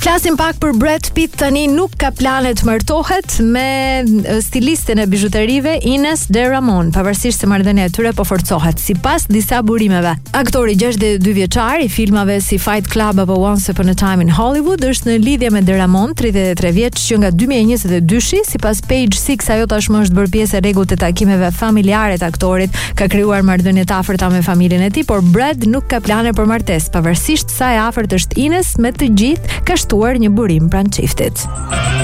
Flasim pak për Brad Pitt tani, nuk ka plane të martohet me stilisten e bijuterive Ines de Ramon, pavarësisht se marrëdhënia e tyre po forcohet. Sipas disa burimeve, aktori 62 vjeçar i filmave si Fight Club apo Once Upon a Time in Hollywood është në lidhje me de Ramon, 33 vjeç, që nga 2022, sipas Page Six, ajo tashmë është bërë pjesë e rregullt të takimeve familjare të aktorit, ka krijuar marrëdhënie të afërta me familjen e tij, por Brad nuk ka plane për martesë, pavarësisht sa e afërt është Ines me të gjithë, ka shtuar një burim pranë çiftit.